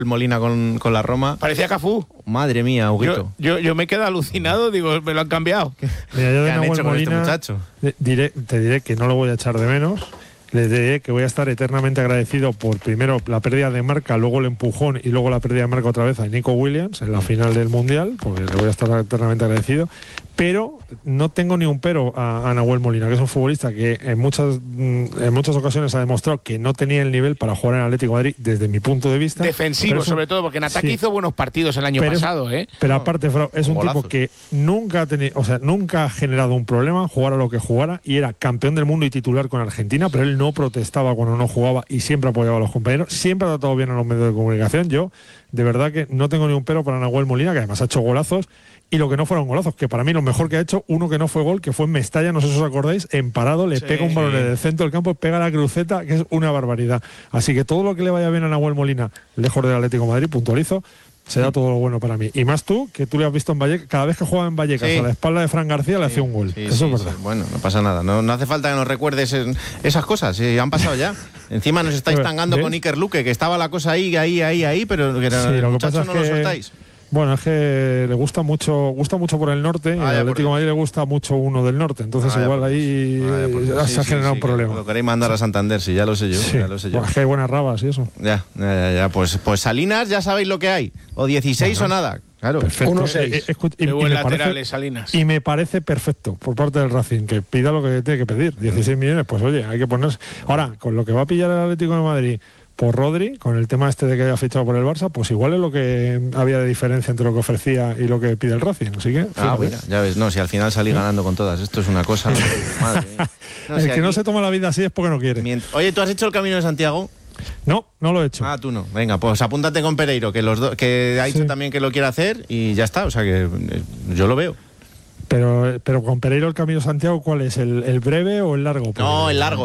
Molina con la Roma. Parecía Cafú. Madre mía, Huguito. Yo me quedo alucinado, digo, me lo han cambiado. Mira, yo de ¿Qué han hecho con Molina, este muchacho? te diré que no lo voy a echar de menos. Les diré que voy a estar eternamente agradecido por primero la pérdida de marca, luego el empujón y luego la pérdida de marca otra vez a Nico Williams en la final del Mundial, porque le voy a estar eternamente agradecido. Pero no tengo ni un pero a Nahuel Molina, que es un futbolista que en muchas ocasiones ha demostrado que no tenía el nivel para jugar en Atlético de Madrid desde mi punto de vista. Defensivo, sobre todo, porque en ataque hizo buenos partidos el año pasado. Pero aparte, Frau, es un golazos. tipo que nunca ha generado un problema, jugara lo que jugara, y era campeón del mundo y titular con Argentina, pero él no protestaba cuando no jugaba y siempre apoyaba a los compañeros, siempre ha tratado bien a los medios de comunicación. Yo, de verdad que no tengo ni un pero para Nahuel Molina, que además ha hecho golazos. Y lo que no fueron golazos, que para mí lo mejor que ha hecho, uno que no fue gol, que fue en Mestalla, no sé si os acordáis, en parado, le pega un balón en el centro del campo, pega la cruceta, que es una barbaridad. Así que todo lo que le vaya bien a Nahuel Molina, lejos del Atlético de Madrid, puntualizo, será todo lo bueno para mí. Y más tú, que tú le has visto en Vallecas, cada vez que juega en Vallecas a la espalda de Fran García le hacía un gol. Eso es verdad. Bueno, no pasa nada. No hace falta que nos recuerdes esas cosas. Han pasado ya. Encima nos estáis tangando con Iker Luque, que estaba la cosa ahí, pero que el muchacho no lo soltáis. Bueno, es que le gusta mucho por el norte, y al Atlético de Madrid le gusta mucho uno del norte, entonces igual ahí se ha generado un problema. Lo queréis mandar a Santander, sí, ya lo sé yo. Sí. Bueno, es que hay buenas rabas y eso. Ya. Pues Salinas ya sabéis lo que hay. O 16 o nada. Claro. Perfecto. 1-6. Qué buen lateral Salinas. Y me parece perfecto por parte del Racing que pida lo que tiene que pedir. 16 millones, pues oye, hay que ponerse. Ahora, con lo que va a pillar el Atlético de Madrid por Rodri, con el tema este de que haya fichado por el Barça, pues igual es lo que había de diferencia entre lo que ofrecía y lo que pide el Racing. Así que, mira, ya ves, no, si al final salí ganando con todas. Esto es una cosa. Madre mía. El que no se toma la vida así es porque no quiere. Oye, ¿tú has hecho el Camino de Santiago? No lo he hecho. Tú no. Venga, pues apúntate con Pereiro, que ha dicho también que lo quiere hacer y ya está. O sea que yo lo veo. Pero con Pereiro el Camino de Santiago, ¿cuál es? ¿El breve o el largo? No, el largo.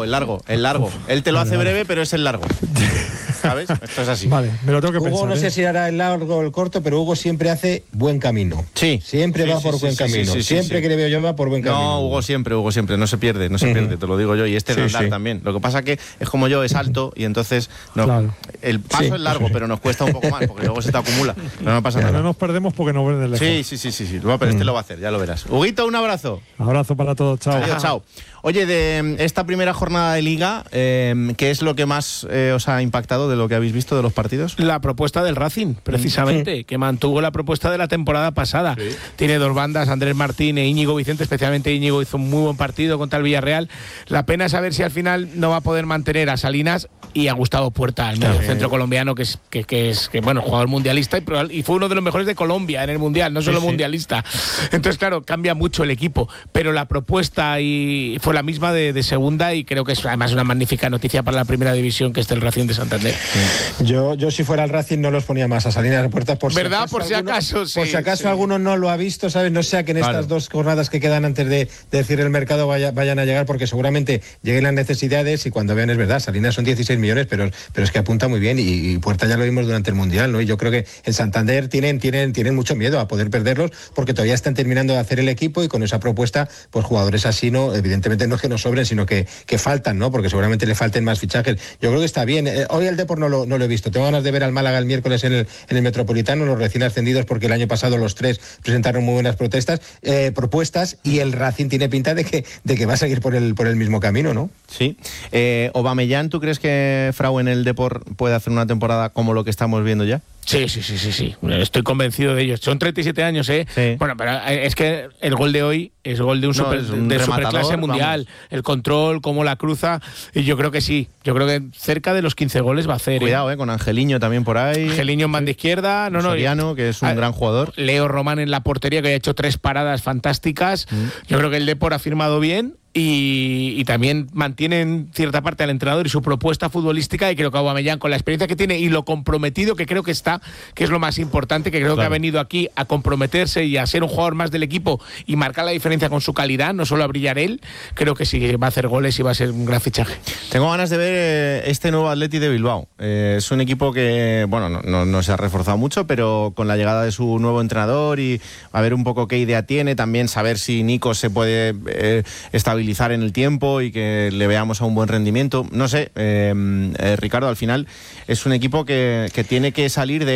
Él te lo hace breve, pero es el largo. ¿Sabes? Esto es así. Vale, me lo tengo que pensar. Hugo no sé si hará el largo o el corto, pero Hugo siempre hace buen camino. Sí. Siempre va por buen camino. Siempre que le veo yo va por buen camino. No, Hugo siempre. No se pierde, te lo digo yo. Y de andar también. Lo que pasa que es como yo, es alto y entonces el paso es largo, pero nos cuesta un poco más, porque luego se te acumula. Pero no pasa nada. No nos perdemos porque nos ven de lejos. Sí. Pero este lo va a hacer, ya lo verás. Huguito, un abrazo. Abrazo para todos, chao. Adiós, chao. Oye, de esta primera jornada de Liga, ¿qué es lo que más os ha impactado de lo que habéis visto de los partidos? La propuesta del Racing, precisamente, que mantuvo la propuesta de la temporada pasada. Sí. Tiene dos bandas, Andrés Martín e Íñigo Vicente, especialmente Íñigo hizo un muy buen partido contra el Villarreal. La pena es saber si al final no va a poder mantener a Salinas y a Gustavo Puerta, el medio centro colombiano, que es jugador mundialista y fue uno de los mejores de Colombia en el Mundial, no solo mundialista. Entonces, claro, cambia mucho el equipo, pero la propuesta fue la misma de segunda y creo que es además una magnífica noticia para la primera división, que es el Racing de Santander. Yo si fuera el Racing no los ponía más a Salinas de Puerta por ¿verdad? Por si acaso, por si acaso alguno no lo ha visto, ¿sabes? No sea que en estas dos jornadas que quedan antes de decir el mercado vayan a llegar, porque seguramente lleguen las necesidades y cuando vean, es verdad, Salinas son 16 millones, pero es que apunta muy bien y Puerta ya lo vimos durante el Mundial, ¿no? Y yo creo que en Santander tienen mucho miedo a poder perderlos porque todavía están terminando de hacer el equipo y con esa propuesta, pues jugadores así, no, evidentemente no es que no sobren, sino que faltan, ¿no? Porque seguramente le falten más fichajes. Yo creo que está bien. Hoy el Depor no lo he visto. Tengo ganas de ver al Málaga el miércoles en el Metropolitano, los recién ascendidos, porque el año pasado los tres presentaron muy buenas propuestas y el Racing tiene pinta de que va a seguir por el mismo camino, ¿no? Sí. Aubameyang, ¿tú crees que Frau en el Depor puede hacer una temporada como lo que estamos viendo ya? Sí. Estoy convencido de ello. Son 37 años, ¿eh? Sí. Bueno, pero es que el gol de hoy es gol de un superclase mundial. Vamos. El control, cómo la cruza. Y yo creo que sí. Yo creo que cerca de los 15 goles va a hacer. Cuidado, con Angeliño también por ahí. Angeliño en banda izquierda. Soriano, que es un gran jugador. Leo Román en la portería, que ha hecho 3 paradas fantásticas. Yo creo que el Depor ha firmado bien. Y también mantiene en cierta parte al entrenador y su propuesta futbolística, y creo que Aubameyang, con la experiencia que tiene y lo comprometido que creo que está, que es lo más importante, que creo que ha venido aquí a comprometerse y a ser un jugador más del equipo y marcar la diferencia con su calidad, no solo a brillar él, creo que sí va a hacer goles y va a ser un gran fichaje. Tengo ganas de ver este nuevo Athletic de Bilbao. Es un equipo que, bueno, no se ha reforzado mucho, pero con la llegada de su nuevo entrenador y a ver un poco qué idea tiene, también saber si Nico se puede estabilizar estabilizar en el tiempo y que le veamos a un buen rendimiento. No sé, Ricardo, al final es un equipo que tiene que salir de